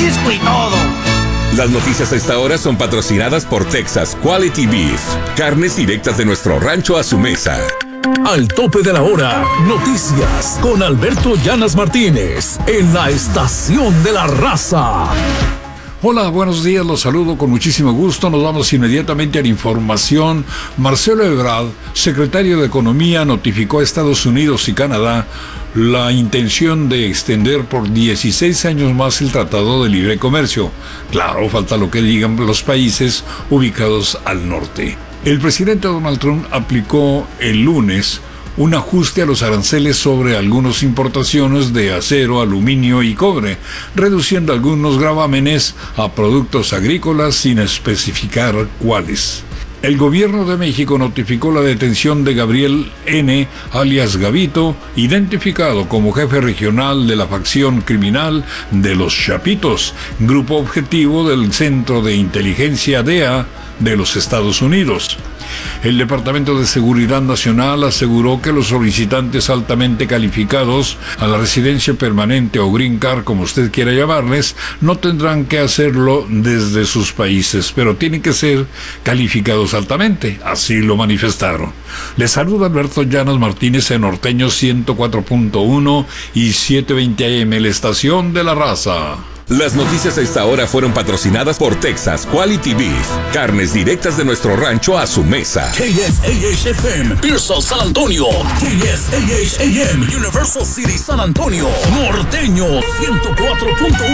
marisco y todo. Las noticias a esta hora son patrocinadas por Texas Quality Beef. Carnes directas de nuestro rancho a su mesa. Al tope de la hora, noticias con Alberto Llanas Martínez en la Estación de la Raza. Hola, buenos días, los saludo con muchísimo gusto. Nos vamos inmediatamente a la información. Marcelo Ebrard, secretario de Economía, notificó a Estados Unidos y Canadá la intención de extender por 16 años más el Tratado de Libre Comercio. Claro, falta lo que digan los países ubicados al norte. El presidente Donald Trump aplicó el lunes un ajuste a los aranceles sobre algunas importaciones de acero, aluminio y cobre, reduciendo algunos gravámenes a productos agrícolas sin especificar cuáles. El gobierno de México notificó la detención de Gabriel N., alias Gabito, identificado como jefe regional de la facción criminal de los Chapitos, grupo objetivo del Centro de Inteligencia DEA de los Estados Unidos. El Departamento de Seguridad Nacional aseguró que los solicitantes altamente calificados a la residencia permanente o Green Card, como usted quiera llamarles, no tendrán que hacerlo desde sus países, pero tienen que ser calificados altamente, así lo manifestaron. Les saluda Alberto Llanas Martínez en Norteño 104.1 y 720 AM, la Estación de la Raza. Las noticias a esta hora fueron patrocinadas por Texas Quality Beef. Carnes directas de nuestro rancho a su mesa. KSAH-FM, Pearsall, San Antonio. KSAH-AM, Universal City, San Antonio. Norteño 104.1.